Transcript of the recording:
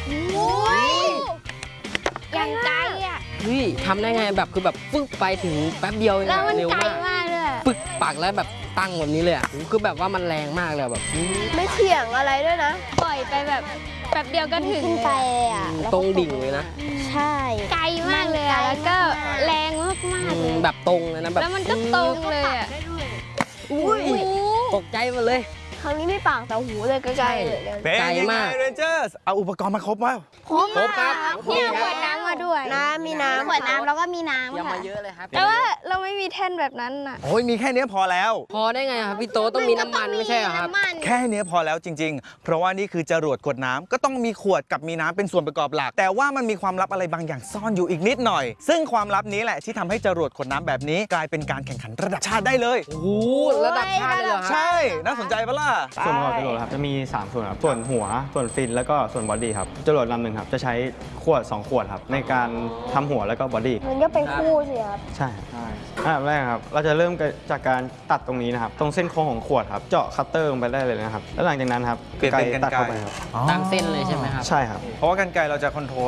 โอ้ยอย่างไกลอ่ะเฮ้ยทำได้ไงแบบคือแบบฟึ๊บไปถึงแป๊บเดียวเองแล้วมันเร็วไกลมากมากเลยอะปึกปักแล้วแบบตั้งแบบนี้เลยอ่ะคือแบบว่ามันแรงมากเลยแบบไม่เถียงอะไรด้วยนะปล่อยไปแบบแป๊บเดียวก็ถึงขึ้นไปอ่ะตรงดิ่งเลยนะใช่ไกลมากเลยอะแล้วก็แรงมากๆเลยแบบตรงเลยนะแบบแล้วมันก็ตรงเลยอะอุ้ยตกใจหมาเลยครั้งนี้ไม่ปากแต่หูเลยไกลๆเลยเป็นไกลยังไงมากเรนเจอร์สเอาอุปกรณ์มาครบไหมครบครับเนี่ยขวดน้ำมาด้วยน้ำมีน้ำขวดน้ำแล้วก็มีน้ำอย่ามาค่ะเยอะเลยครับแต่ว่าเราไม่มีแท่นแบบนั้นน่ะโอ้ยมีแค่เนี้ยพอแล้วพอได้ไงครับพี่โตต้องมีน้ำมันไม่ใช่เหรอครับแค่เนี้ยพอแล้วจริง ๆ เพราะว่านี่คือจรวดกดน้ำก็ต้องมีขวดกับมีน้ำเป็นส่วนประกอบหลัก แต่ว่ามันมีความลับอะไรบางอย่างซ่อนอยู่อีกนิดหน่อย ซึ่งความลับนี้แหละที่ทำให้จรวดกดน้ำแบบนี้กลายเป็นการแข่งขันระดับชาติได้เลยโอ้โหระดับชาติเลยเหรอครับใช่ น่าสนใจปะล่ะส่วนประกอบจรวดครับจะมี 3 ส่วนครับส่วนหัวส่วนฟินแล้วก็ส่วนบอดี้ครับจรวดลำหนึ่งครับจะใช้ขวด 2 ขวดครับในการทำหัวแล้วก็บอดี้มันก็เป็นคู่สิครับใช่อันดับแรกครับเราจะเริ่มจากการตัดตรงนี้นะครับตรงเส้นโค้งของขวดครับเจาะคัตเตอร์ลงไปได้เลยนะครับแล้วหลังจากนั้นครับเปลี่ยนเป็นกรรไกรตัดเข้าไปครับตามเส้นเลยใช่ไหมครับใช่ครับเพราะว่ากันไกรเราจะคอนโทรล